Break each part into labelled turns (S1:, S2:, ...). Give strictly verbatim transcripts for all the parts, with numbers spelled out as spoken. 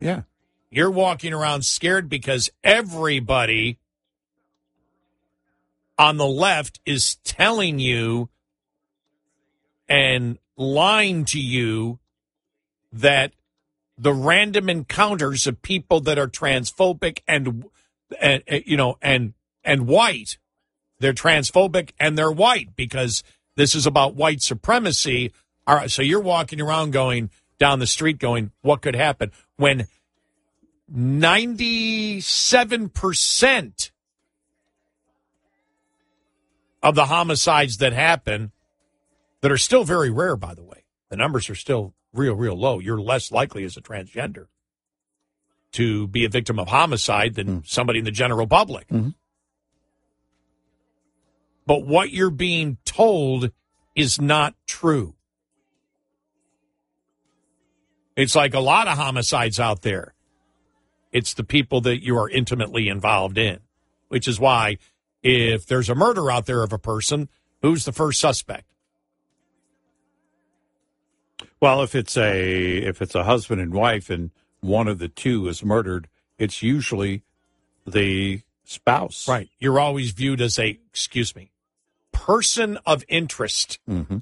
S1: Yeah.
S2: You're walking around scared because everybody on the left is telling you and lying to you that the random encounters of people that are transphobic and, and you know, and and white, they're transphobic and they're white because this is about white supremacy. All right, so you're walking around going down the street going, what could happen? When ninety-seven percent of the homicides that happen, that are still very rare, by the way, the numbers are still real, real low. You're less likely as a transgender to be a victim of homicide than mm. somebody in the general public.
S1: Mm-hmm.
S2: But what you're being told is not true. It's like a lot of homicides out there. It's the people that you are intimately involved in, which is why if there's a murder out there of a person, who's the first suspect?
S1: Well, if it's a if it's a husband and wife and one of the two is murdered, it's usually the spouse.
S2: Right. You're always viewed as a, excuse me, person of interest.
S1: Mm-hmm.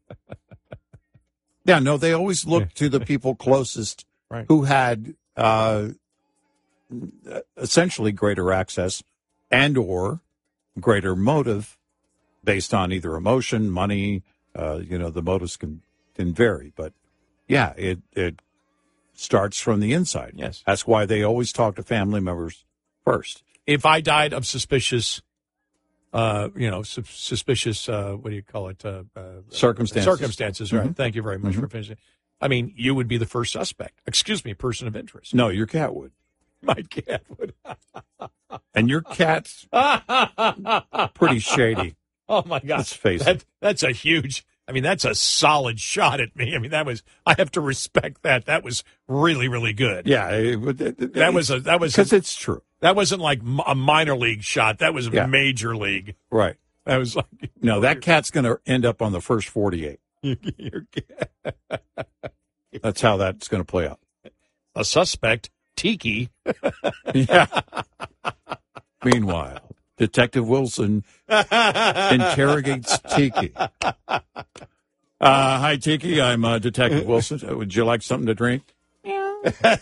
S1: Yeah, no, they always look to the people closest
S2: right.
S1: who had uh, essentially greater access and or greater motive based on either emotion, money. Uh, you know, the motives can, can vary. But, yeah, it, it starts from the inside.
S2: Yes.
S1: That's why they always talk to family members first.
S2: If I died of suspicious, uh, you know, su- suspicious, uh, what do you call it? Uh, uh,
S1: circumstances.
S2: Circumstances, right. Mm-hmm. Thank you very much mm-hmm. for finishing. I mean, you would be the first suspect. Excuse me, person of interest.
S1: No, your cat would.
S2: My cat would.
S1: And your cat's pretty shady.
S2: Oh, my God.
S1: Let's face
S2: that,
S1: it.
S2: That's a huge, I mean, that's a solid shot at me. I mean, that was, I have to respect that. That was really, really good.
S1: Yeah. It, it, it,
S2: that was a, that was.
S1: Because it's true.
S2: That wasn't like a minor league shot. That was a
S1: yeah.
S2: major league.
S1: Right.
S2: That was like.
S1: No, that cat's going to end up on the first forty-eight.
S2: Your cat.
S1: That's how that's going to play out.
S2: A suspect, Tiki.
S1: Yeah. Meanwhile, Detective Wilson interrogates Tiki. Uh, hi, Tiki. I'm uh, Detective Wilson. Would you like something to drink?
S2: Yeah.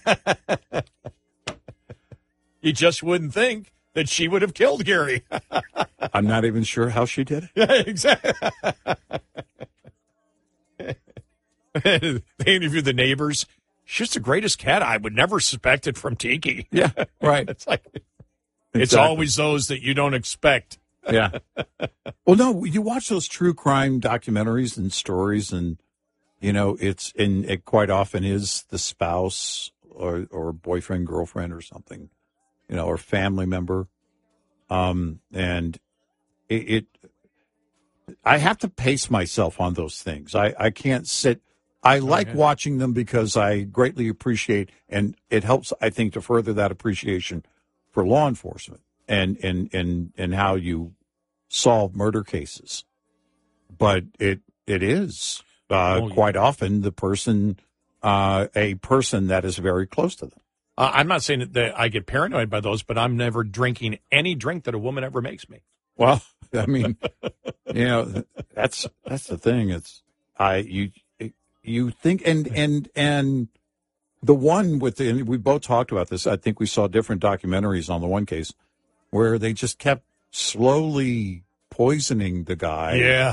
S2: You just wouldn't think that she would have killed Gary.
S1: I'm not even sure how she did it.
S2: Yeah, exactly. They interviewed the neighbors. She's the greatest cat. I would never suspect it from Tiki.
S1: Yeah, right.
S2: It's like
S1: exactly.
S2: It's always those that you don't expect.
S1: Yeah. Well, no, you watch those true crime documentaries and stories, and you know it's and it quite often is the spouse or or boyfriend, girlfriend, or something, you know, or family member. Um, and it, it I have to pace myself on those things. I I can't sit. I like okay. watching them because I greatly appreciate, and it helps, I think, to further that appreciation for law enforcement and and and, and how you solve murder cases. But it it is uh, oh, quite yeah. often the person, uh, a person that is very close to them.
S2: Uh, I'm not saying that, that I get paranoid by those, but I'm never drinking any drink that a woman ever makes me.
S1: Well, I mean, you know, that's that's the thing. It's I you. You think, and and and the one with the, and we both talked about this. I think we saw different documentaries on the one case where they just kept slowly poisoning the guy.
S2: Yeah,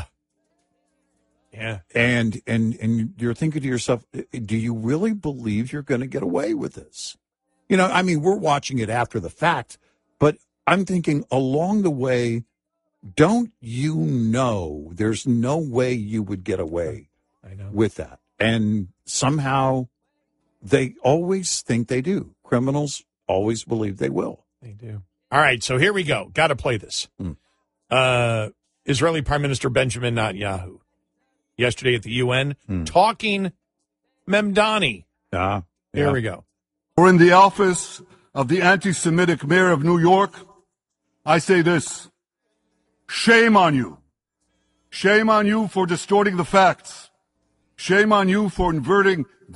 S2: yeah.
S1: And and and you're thinking to yourself, do you really believe you're going to get away with this? You know, I mean, we're watching it after the fact, but I'm thinking along the way, don't you know there's no way you would get away
S2: I know.
S1: with that? And somehow they always think they do. Criminals always believe they will.
S2: They do. All right, so here we go. Got to play this.
S1: Mm.
S2: Uh, Israeli Prime Minister Benjamin Netanyahu, yesterday at the U N, mm. talking Memdani.
S1: Uh,
S2: here
S1: yeah.
S2: we go.
S3: We're in the office of the anti-Semitic mayor of New York. I say this. Shame on you. Shame on you for distorting the facts. Shame on you for inverting